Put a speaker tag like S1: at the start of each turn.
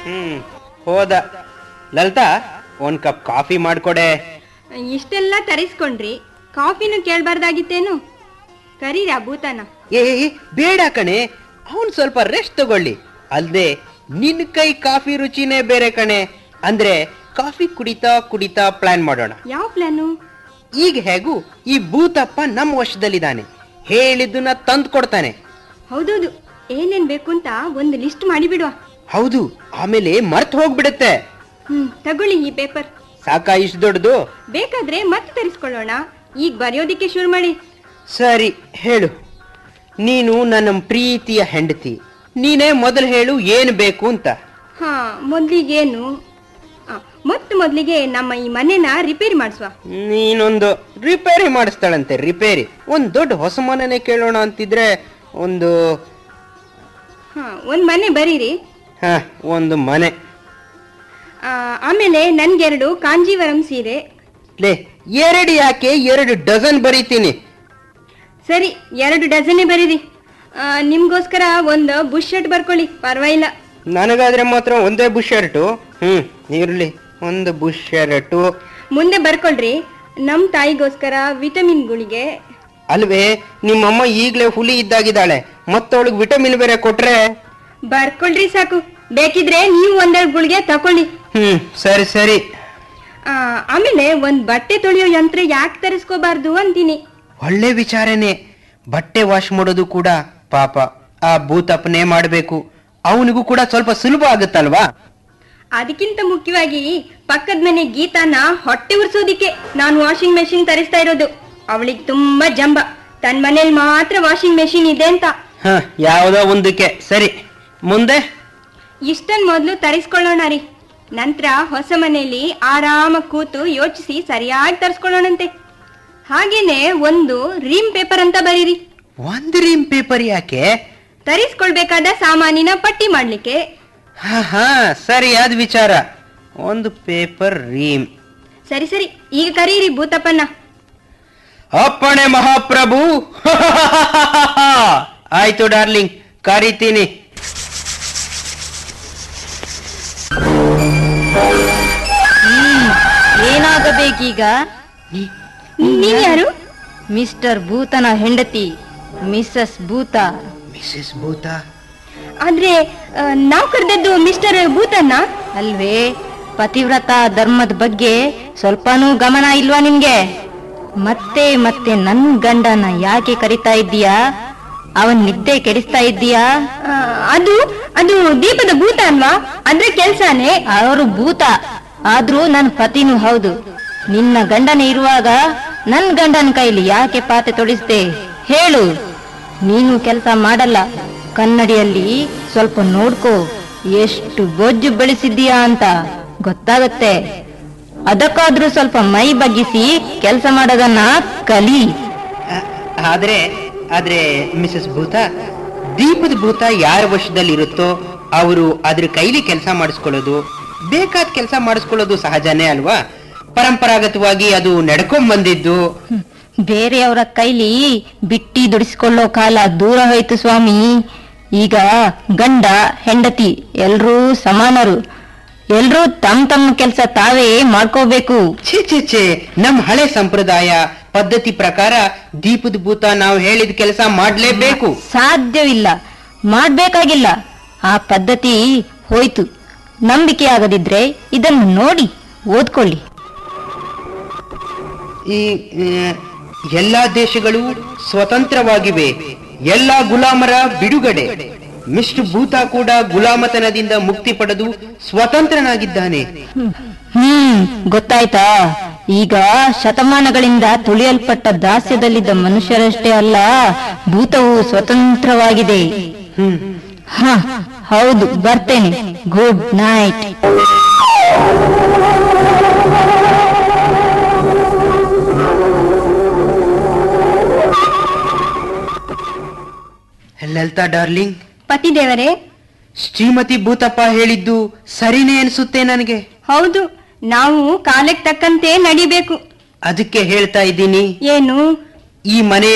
S1: ಹೋದ. ಲಲಿತಾ, ಒಂದ್ cup coffee ಮಾಡ್ಕೊಡೆ.
S2: ಇಷ್ಟೆಲ್ಲ ತರಿಸ್ಕೊಂಡ್ರಿ, ಕಾಫಿನೂ ಕೇಳ್ಬಾರ್ದಾಗಿತ್ತೇನು? ಕರೀರಾ ಭೂತನ?
S1: ಏ ಬೇಡ ಕಣೆ, ಅವನ್ ಸ್ವಲ್ಪ ರೆಸ್ಟ್ ತಗೊಳ್ಳಿ. ಅಲ್ದೆ ನಿನ್ ಕೈ ಕಾಫಿ ರುಚಿನೇ ಬೇರೆ ಕಣೆ. ಅಂದ್ರೆ ಕಾಫಿ ಕುಡಿತಾ ಕುಡಿತಾ ಪ್ಲಾನ್ ಮಾಡೋಣ.
S2: ಯಾವ ಪ್ಲಾನು?
S1: ಈಗ ಹೇಗೂ ಈ ಭೂತಪ್ಪ ನಮ್ಮ ವಶದಲ್ಲಿದ್ದಾನೆ, ಹೇಳಿದ್ದನ್ನ ತಂದು ಕೊಡ್ತಾನೆ.
S2: ಹೌದೌದು, ಏನೇನ್ ಬೇಕು ಅಂತ ಒಂದು ಲಿಸ್ಟ್ ಮಾಡಿಬಿಡುವ.
S1: ಹೌದು, ಆಮೇಲೆ ಮರ್ತ್ ಹೋಗ್ಬಿಡುತ್ತೆ.
S2: ತಗೊಳ್ಳಿ ಈ ಪೇಪರ್.
S1: ಸಾಕಾ ಇಷ್ಟು ದೊಡ್ಡದು?
S2: ಬೇಕಾದ್ರೆ ಮತ್ತೆ ತರಿಸ್ಕೊಳ್ಳೋಣ. ಈಗ ಬರೆಯೋದಿಕ್ಕೆ ಶುರು ಮಾಡಿ.
S1: ಸರಿ, ಹೇಳು. ನೀನು ನನ್ನ ಪ್ರೀತಿಯ ಹೆಂಡತಿ, ನೀನೇ ಮೊದಲು ಹೇಳು ಏನು ಬೇಕು ಅಂತ.
S2: ಮೊದ್ಲಿಗೇನು? ಮೊದಲಿಗೆ ನಮ್ಮ ಈ ಮನೆನ ರಿಪೇರಿ ಮಾಡಿಸುವ.
S1: ನೀನೊಂದು ರಿಪೇರಿ ಮಾಡಿಸ್ತಾಳಂತೆ. ರಿಪೇರಿ? ಒಂದ್ ದೊಡ್ಡ ಹೊಸ ಮನೆನೇ ಕೇಳೋಣ ಅಂತಿದ್ರೆ ಒಂದು
S2: ಮನೆ ಬರೀರಿ.
S1: ಒಂದು ಮನೆ.
S2: ಆಮೇಲೆ ನನ್ಗೆರಡು ಕಾಂಜೀವರಂ ಸೀರೆ.
S1: ಎರಡು ಯಾಕೆ, 2 ಡಜನ್ ಬರೀತೀನಿ.
S2: ಸರಿ, 2 ಡಜನ್ ಬರೀರಿ. ನಿಮ್ಗೋಸ್ಕರ ಒಂದು ಬುಷ್ ಶರ್ಟ್ ಬರ್ಕೊಳ್ಳಿ, ಪರವಾಗಿಲ್ಲ.
S1: ನನಗಾದ್ರೆ ಮಾತ್ರ ಒಂದೇ ಬುಷ್ ಶರ್ಟು. ಇರ್ಲಿ, ಒಂದು ಬುಷ್ ಶರ್ಟು.
S2: ಮುಂದೆ ಬರ್ಕೊಳ್ರಿ. ನಮ್ ತಾಯಿಗೋಸ್ಕರ ವಿಟಮಿನ್ ಗುಳಿಗೆ.
S1: ಅಲ್ವೇ, ನಿಮ್ಮಮ್ಮ ಈಗ್ಲೇ ಹುಲಿ ಇದ್ದಾಗಿದ್ದಾಳೆ, ಮತ್ತವಳಿಗೆ ವಿಟಮಿನ್ ಬೇರೆ ಕೊಟ್ರೆ.
S2: ಬರ್ಕೊಳ್ರಿ ಸಾಕು. ಬೇಕಿದ್ರೆ ನೀವು 1-2 ಗುಳಿಗೆ ತಕೊಳ್ಳಿ.
S1: ಸರಿ ಸರಿ.
S2: ಆಮೇಲೆ ಒಂದ್ ಬಟ್ಟೆ ತೊಳೆಯೋ ಯಂತ್ರ ಯಾಕೆ ತರಿಸ್ಕೋಬಾರ್ದು ಅಂತೀನಿ.
S1: ಒಳ್ಳೆ ವಿಚಾರನೇ. ಬಟ್ಟೆ ವಾಶ್ ಮಾಡೋದು ಕೂಡ ಪಾಪ ಆ ಭೂತಪ್ಪನೇ ಮಾಡ್ಬೇಕು. ಅವನಿಗೂ ಕೂಡ ಸ್ವಲ್ಪ ಸುಲಭ ಆಗುತ್ತಲ್ವಾ?
S2: ಅದಕ್ಕಿಂತ ಮುಖ್ಯವಾಗಿ ಪಕ್ಕದ ಮನೆ ಗೀತಾನ ಹೊಟ್ಟೆ ಉರ್ಸೋದಿಕ್ಕೆ ನಾನು ವಾಷಿಂಗ್ ಮೆಷಿನ್ ತರಿಸ್ತಾ ಇರೋದು. ಅವಳಿಗೆ ತುಂಬಾ ಜಂಬ, ತನ್ನ ಮನೇಲಿ ಮಾತ್ರ ವಾಷಿಂಗ್ ಮೆಷಿನ್ ಇದೆ ಅಂತ.
S1: ಯಾವುದೋ ಒಂದಕ್ಕೆ. ಸರಿ, ಮುಂದೆ?
S2: ಇಷ್ಟನ್ ಮೊದ್ಲು ತರಿಸ್ಕೊಳ್ಳೋಣ ರೀ. ನಂತರ ಹೊಸ ಮನೆಯಲ್ಲಿ ಆರಾಮಾಗಿ ಕೂತು ಯೋಚಿಸಿ ಸರಿಯಾಗಿ ತರಿಸ್ಕೊಳ್ಳೋಣಂತೆ. ಹಾಗೇನೆ ಒಂದು ರೀಮ್ ಪೇಪರ್ ಅಂತ ಬರೀರಿ.
S1: ಒಂದು ರೀಮ್ ಪೇಪರ್ ಯಾಕೆ?
S2: ತರಿಸ್ಕೊಳ್ಬೇಕಾದ ಸಾಮಾನಿನ ಪಟ್ಟಿ ಮಾಡ್ಲಿಕ್ಕೆ.
S1: ಸರಿಯಾದ ವಿಚಾರ. ಒಂದು ಪೇಪರ್ ರೀಮ್.
S2: ಸರಿ ಸರಿ, ಈಗ ಕರೀರಿ ಭೂತಪ್ಪನ.
S1: ಅಪ್ಪಣೆ ಮಹಾಪ್ರಭು. ಆಯ್ತು ಡಾರ್ಲಿಂಗ್, ಕರೀತೀನಿ.
S3: ಏನಾಗಬೇಕೀಗ?
S2: ನೀವ್ಯಾರು?
S3: ಮಿಸ್ಟರ್ ಭೂತನ ಹೆಂಡತಿ, ಮಿಸ್ಸಸ್ ಭೂತ.
S1: ಮಿಸ್ಸಸ್ ಭೂತ?
S2: ಆದ್ರೆ ನಾವು ಕರೆದದ್ದು ಮಿಸ್ಟರ್ ಭೂತನ್ನ
S3: ಅಲ್ವೇ? ಪತಿವ್ರತ ಧರ್ಮದ ಬಗ್ಗೆ ಸ್ವಲ್ಪನೂ ಗಮನ ಇಲ್ವಾ ನಿಮ್ಗೆ? ಮತ್ತೆ ಮತ್ತೆ ನನ್ ಗಂಡನ ಯಾಕೆ ಕರಿತಾ ಇದ್ದೀಯಾ? ಅವನ್ ನಿದ್ದೆ ಕೆಡಿಸ್ತಾ ಇದ್ದೀಯಾ?
S2: ಅದು ಅದು ದೀಪದ ಭೂತ ಅಲ್ವಾ? ಅಂದ್ರೆ ಕೆಲ್ಸಾನೇ.
S3: ಅವರು ಭೂತ ಆದ್ರೂ ನನ್ ಪತಿನೂ ಹೌದು. ನಿನ್ನ ಗಂಡನ ಇರುವಾಗ ನನ್ ಗಂಡನ ಕೈಲಿ ಯಾಕೆ ಪಾತೆ ತೊಡಿಸ್ದೆ ಹೇಳು? ನೀನು ಕೆಲಸ ಮಾಡಲ್ಲ, ಕನ್ನಡಿಯಲ್ಲಿ ಸ್ವಲ್ಪ ನೋಡ್ಕೋ, ಎಷ್ಟು ಬೊಜ್ಜು ಬೆಳೆಸಿದ್ದೀಯಾ ಅಂತ ಗೊತ್ತಾಗತ್ತೆ. ಅದಕ್ಕಾದ್ರೂ ಸ್ವಲ್ಪ ಮೈ ಬಗ್ಗಿಸಿ ಕೆಲಸ ಮಾಡೋದನ್ನ ಕಲಿ.
S1: ಆದ್ರೆ ಮಿಸಸ್ ಭೂತ, ದೀಪದ ಭೂತ ಯಾರ ವಶದಲ್ಲಿ ಇರುತ್ತೋ ಅವರು ಅದ್ರ ಕೈಲಿ ಕೆಲಸ ಮಾಡಿಸ್ಕೊಳ್ಳೋದು, ಬೇಕಾದ ಕೆಲಸ ಮಾಡಿಸ್ಕೊಳ್ಳೋದು ಸಹಜನೇ ಅಲ್ವಾ? ಪರಂಪರಾಗತವಾಗಿ ಅದು ನಡ್ಕೊಂಡ್ ಬಂದಿದ್ದು.
S3: ಬೇರೆಯವರ ಕೈಲಿ ಬಿಟ್ಟಿ ದುಡಿಸಿಕೊಳ್ಳೋ ಕಾಲ ದೂರ ಹೋಯ್ತು ಸ್ವಾಮಿ. ಈಗ ಗಂಡ ಹೆಂಡತಿ ಎಲ್ರೂ ಸಮಾನರು. ಎಲ್ರೂ ತಮ್ಮ ಕೆಲಸ ತಾವೇ ಮಾಡ್ಕೋಬೇಕು.
S1: ಛೇ, ನಮ್ ಹಳೆ ಸಂಪ್ರದಾಯ ಪದ್ಧತಿ ಪ್ರಕಾರ ದೀಪದ ಭೂತ ನಾವು ಹೇಳಿದ ಕೆಲಸ ಮಾಡ್ಲೇಬೇಕು.
S3: ಸಾಧ್ಯವಿಲ್ಲ, ಮಾಡ್ಬೇಕಾಗಿಲ್ಲ. ಆ ಪದ್ಧತಿ ಹೋಯ್ತು. ನಂಬಿಕೆ ಆಗದಿದ್ರೆ ಇದನ್ನು ನೋಡಿ ಓದ್ಕೊಳ್ಳಿ.
S1: ಈ ಎಲ್ಲಾ ದೇಶಗಳು ಸ್ವತಂತ್ರವಾಗಿವೆ, ಎಲ್ಲಾ ಗುಲಾಮರ ಬಿಡುಗಡೆ. ಮಿಸ್ಟರ್ ಭೂತ ಕೂಡ ಗುಲಾಮತನದಿಂದ ಮುಕ್ತಿ ಪಡೆದು ಸ್ವತಂತ್ರನಾಗಿದ್ದಾನೆ.
S3: ಗೊತ್ತಾಯ್ತಾ? ಈಗ ಶತಮಾನಗಳಿಂದ ತುಳಿಯಲ್ಪಟ್ಟ ದಾಸ್ಯದಲ್ಲಿದ್ದ ಮನುಷ್ಯರಷ್ಟೇ ಅಲ್ಲ, ಭೂತವು ಸ್ವತಂತ್ರವಾಗಿದೆ. ಹೌದು, ಬರ್ತೇನೆ. Good night.
S1: Lalitha darling.
S2: ಪತಿದೇವರೇ,
S1: Shrimati Bhutappa ಹೇಳಿದ್ದು ಸರಿನೇ ಅನ್ಸುತ್ತೆ ನನಗೆ.
S2: ಹೌದು, ನಾವು ಕಾಲಕ್ಕೆ ತಕ್ಕಂತೆ ನಡಿಬೇಕು.
S1: ಅದಕ್ಕೆ ಹೇಳ್ತಾ ಇದ್ದೀನಿ.
S2: ಏನು?
S1: ಈ ಮನೆ